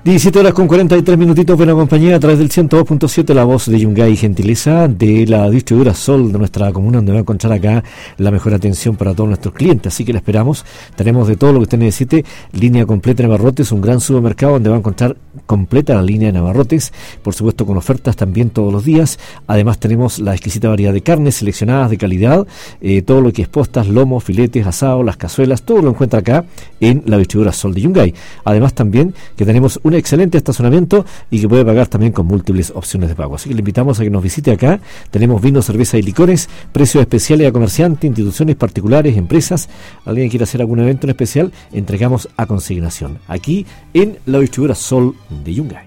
17 horas con 43 minutitos, buena compañía a través del 102.7, la voz de Yungay, gentileza de la distribuidora Sol de nuestra comuna, donde va a encontrar acá la mejor atención para todos nuestros clientes. Así que la esperamos. Tenemos de todo lo que usted necesite, línea completa de abarrotes, un gran supermercado donde va a encontrar completa la línea de abarrotes, por supuesto con ofertas también todos los días. Además tenemos la exquisita variedad de carnes seleccionadas de calidad, todo lo que es postas, lomos, filetes, asados, las cazuelas, todo lo encuentra acá en la distribuidora Sol de Yungay. Además también que tenemos un excelente estacionamiento y que puede pagar también con múltiples opciones de pago. Así que le invitamos a que nos visite acá. Tenemos vino, cerveza y licores, precios especiales a comerciantes, instituciones particulares, empresas. Alguien quiere hacer algún evento en especial, entregamos a consignación aquí en la distribuidora Sol de Yungay.